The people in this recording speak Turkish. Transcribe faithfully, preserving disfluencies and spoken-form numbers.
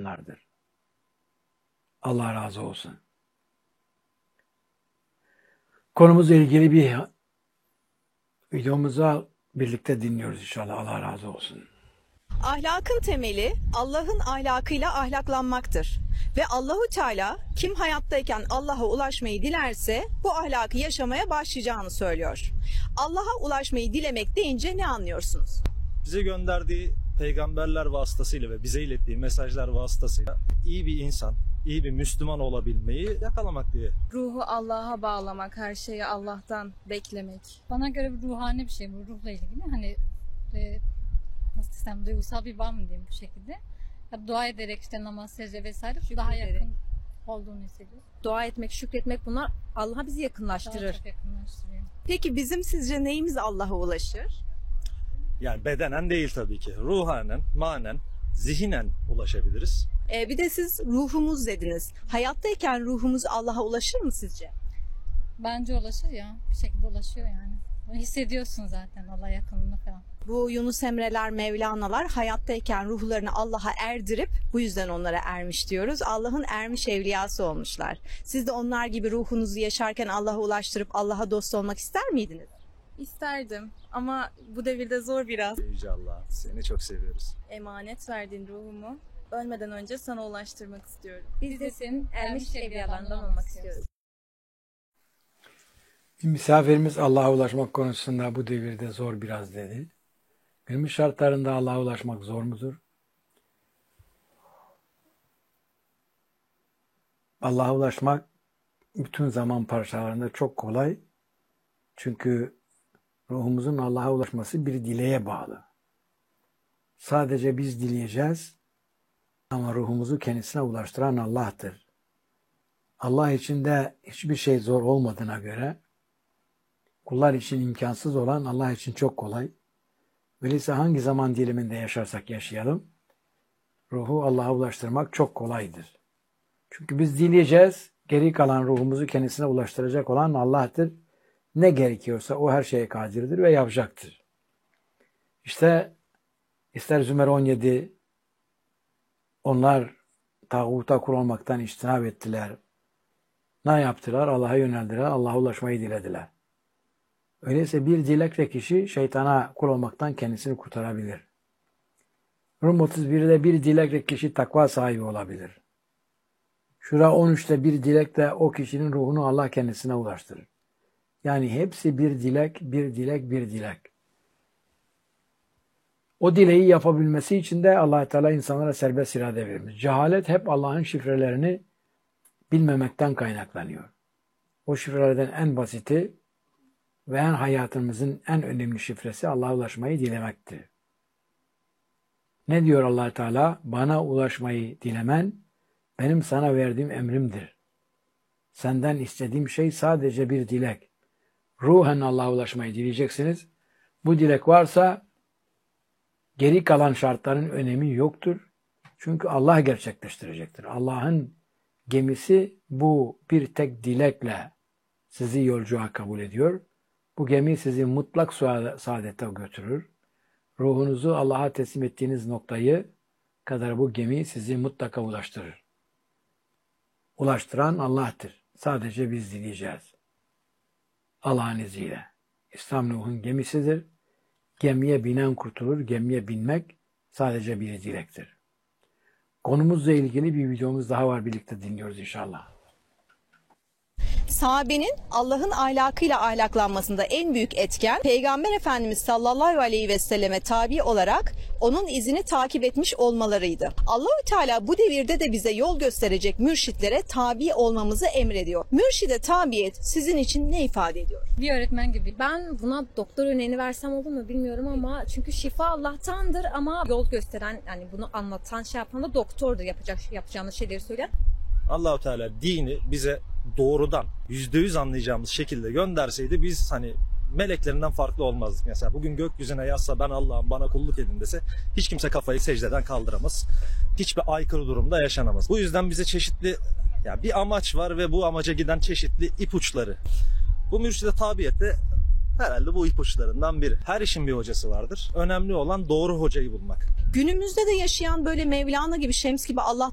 insanlardır. Allah razı olsun. Konumuzla ilgili bir videomuzu birlikte dinliyoruz inşallah. Allah razı olsun. Ahlakın temeli Allah'ın ahlakıyla ahlaklanmaktır. Ve Allahu Teala kim hayattayken Allah'a ulaşmayı dilerse bu ahlakı yaşamaya başlayacağını söylüyor. Allah'a ulaşmayı dilemek deyince ne anlıyorsunuz? Bize gönderdiği peygamberler vasıtasıyla ve bize ilettiği mesajlar vasıtasıyla iyi bir insan, iyi bir Müslüman olabilmeyi yakalamak diye. Ruhu Allah'a bağlamak, her şeyi Allah'tan beklemek. Bana göre bir ruhani bir şey bu, ruhla ilgili. Hani e, nasıl desem, duygusal bir bağ mı diyeyim bu şekilde. Ya, dua ederek işte namaz, secde vesaire daha yakın olduğunu hissediyoruz. Dua etmek, şükretmek, bunlar Allah'a bizi yakınlaştırır. Daha çok yakınlaştırıyor. Peki bizim sizce neyimiz Allah'a ulaşır? Yani bedenen değil tabii ki. Ruhanen, manen, zihinen ulaşabiliriz. Ee, bir de siz ruhumuz dediniz. Hayattayken ruhumuz Allah'a ulaşır mı sizce? Bence ulaşır ya. Bir şekilde ulaşıyor yani. Hissediyorsun zaten Allah yakınlığını falan. Bu Yunus Emre'ler, Mevlana'lar hayattayken ruhlarını Allah'a erdirip bu yüzden onlara ermiş diyoruz. Allah'ın ermiş evliyası olmuşlar. Siz de onlar gibi ruhunuzu yaşarken Allah'a ulaştırıp Allah'a dost olmak ister miydiniz? İsterdim ama bu devirde zor biraz. Yüce Allah, seni çok seviyoruz. Emanet verdiğin ruhumu ölmeden önce sana ulaştırmak istiyorum. Biz de senin ermiş evliyalarından olmak istiyoruz. Bir misafirimiz Allah'a ulaşmak konusunda bu devirde zor biraz dedi. Günümüz şartlarında Allah'a ulaşmak zor mudur? Allah'a ulaşmak bütün zaman parçalarında çok kolay. Çünkü ruhumuzun Allah'a ulaşması bir dileğe bağlı. Sadece biz dileyeceğiz ama ruhumuzu kendisine ulaştıran Allah'tır. Allah için de hiçbir şey zor olmadığına göre kullar için imkansız olan Allah için çok kolay. Öyleyse hangi zaman diliminde yaşarsak yaşayalım, ruhu Allah'a ulaştırmak çok kolaydır. Çünkü biz dileyeceğiz, geri kalan ruhumuzu kendisine ulaştıracak olan Allah'tır. Ne gerekiyorsa o her şeye kadirdir ve yapacaktır. İşte ister Zümer on yedi, onlar tağuta kul olmaktan içtinab ettiler. Ne yaptılar? Allah'a yöneldiler, Allah'a ulaşmayı dilediler. Öyleyse bir dilekle kişi şeytana kul olmaktan kendisini kurtarabilir. Rum otuz birde bir dilekle kişi takva sahibi olabilir. Şura on üçte bir dilekle o kişinin ruhunu Allah kendisine ulaştırır. Yani hepsi bir dilek, bir dilek, bir dilek. O dileği yapabilmesi için de Allah Teala insanlara serbest irade vermiş. Cehalet hep Allah'ın şifrelerini bilmemekten kaynaklanıyor. O şifrelerden en basiti ve en hayatımızın en önemli şifresi Allah'a ulaşmayı dilemektir. Ne diyor Allah Teala? Bana ulaşmayı dilemen benim sana verdiğim emrimdir. Senden istediğim şey sadece bir dilek. Ruhen Allah'a ulaşmayı dileyeceksiniz. Bu dilek varsa geri kalan şartların önemi yoktur. Çünkü Allah gerçekleştirecektir. Allah'ın gemisi bu bir tek dilekle sizi yolculuğa kabul ediyor. Bu gemi sizi mutlak saadete götürür. Ruhunuzu Allah'a teslim ettiğiniz noktayı kadar bu gemi sizi mutlaka ulaştırır. Ulaştıran Allah'tır. Sadece biz dileyeceğiz. Allah'ın izniyle. İslam Nuh'un gemisidir. Gemiye binen kurtulur. Gemiye binmek sadece bir dilektir. Konumuzla ilgili bir videomuz daha var. Birlikte dinliyoruz inşallah. Sahabenin Allah'ın ahlakıyla ahlaklanmasında en büyük etken Peygamber Efendimiz sallallahu aleyhi ve selleme tabi olarak onun izini takip etmiş olmalarıydı. Allahu Teala bu devirde de bize yol gösterecek mürşitlere tabi olmamızı emrediyor. Mürşide tabiyet sizin için ne ifade ediyor? Bir öğretmen gibi. Ben buna doktor örneğini versem olur mu bilmiyorum ama çünkü şifa Allah'tandır ama yol gösteren, yani bunu anlatan, şey yapan da doktordur, yapacak yapacağımız şeyleri söyleyen. Allah-u Teala dini bize doğrudan yüzde yüz anlayacağımız şekilde gönderseydi biz hani meleklerinden farklı olmazdık. Mesela bugün gökyüzüne yazsa ben Allah'ım bana kulluk edin dese hiç kimse kafayı secdeden kaldıramaz. Hiçbir aykırı durumda yaşanamaz. Bu yüzden bize çeşitli ya bir amaç var ve bu amaca giden çeşitli ipuçları. Bu mürşide tabiyette herhalde bu ipuçlarından biri. Her işin bir hocası vardır. Önemli olan doğru hocayı bulmak. Günümüzde de yaşayan böyle Mevlana gibi, Şems gibi Allah